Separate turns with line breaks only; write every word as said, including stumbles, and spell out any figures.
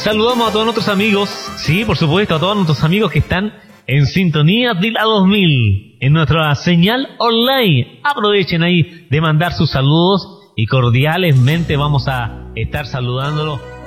saludamos a todos nuestros amigos, sí, por supuesto, a todos nuestros amigos que están en sintonía de la dos mil, en nuestra señal online. Aprovechen ahí de mandar sus saludos y cordialmente vamos a estar saludándolos